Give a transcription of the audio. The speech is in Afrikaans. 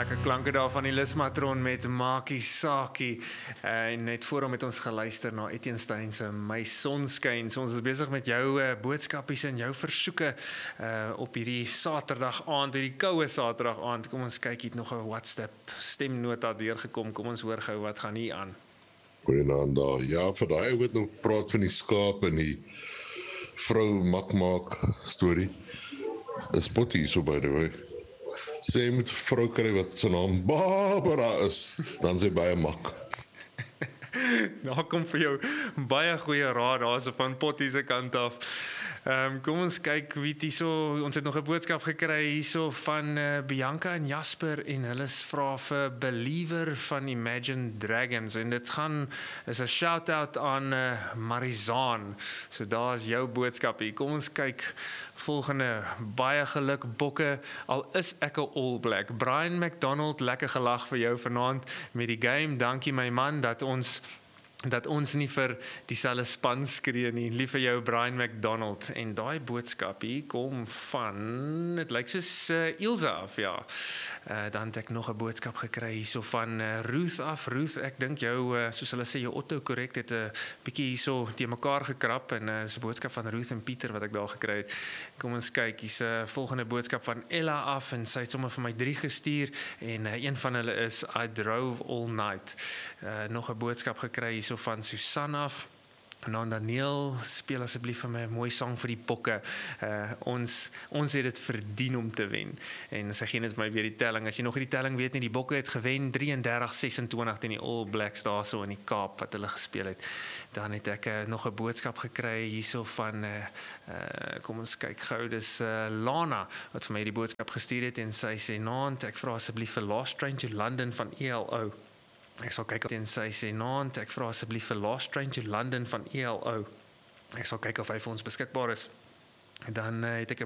lekker klanke daar van die Lusmatron met Makie Saki. En net voor hom het ons geluister na Etienne Stein se My Sonskyn. So ons is besig met jou boodskapies en jou versoeke op hierdie Saterdag aand, hierdie koue Saterdag aand. Kom ons kyk, hier het nog 'n WhatsApp stemnota deurgekom. Kom ons hoor gou wat gaan hier aan. Goeienaand daar. Ja, vir daai ou wat nou praat van die skaap en die vrou makmaak storie. Is Potty so by the way. Sê jy moet 'n vrou kry wat sy naam Barbara is, dan sy baie mak. Daar kom vir jou baie goeie raad daarso van Potty se kant af. Kom ons kyk wie dit hierso, ons het nog 'n boodskap gekry hierso van Bianca en Jasper en hulle vra vir Believer van Imagine Dragons en dit is 'n shout-out aan Marizaan. So daar is jou boodskap hier. Kom ons kyk volgende, baie geluk bokke, al is ek 'n All Black. Brian McDonald, lekker gelag vir jou vanaand met die game. Dankie my man dat ons nie vir dieselfde span skree nie. Lief vir jou Brian McDonald. En daai boodskap hier kom van, dit lyk soos Ilse af, ja. Dan het ek nog 'n boodskap gekry hierso van Ruth af. Ruth, ek dink jou, soos hulle sê, jou autocorrect het 'n bietjie hierso te mekaar gekrap en is 'n boodskap van Ruth en Pieter wat ek daar gekry het. Kom ons kyk, hier's 'n volgende boodskap van Ella af en sy het sommer vir my 3 gestuur en een van hulle is I drove all night. Nog 'n boodskap gekry hierso van Susanna af. En dan Daniel, speel asseblief vir my 'n mooi sang vir die bokke. Ons het dit verdien om te wen. En sy gee net vir my weer die telling. As jy nog nie die telling weet nie, die bokke het gewen 33-26 teen die All Blacks daarso in die Kaap wat hulle gespeel het. Dan het ek nog 'n boodskap gekry hierso van kom ons kyk gou, dis Lana wat vir my die boodskap gestuur het en sy sê naand, ek vra asseblief vir Last Train to London van ELO. Ek sal kyk en sy sê naand, ek vra asseblief vir Last Train to London van ELO. Ek sal kyk of hy vir ons beskikbaar is. Dan het ek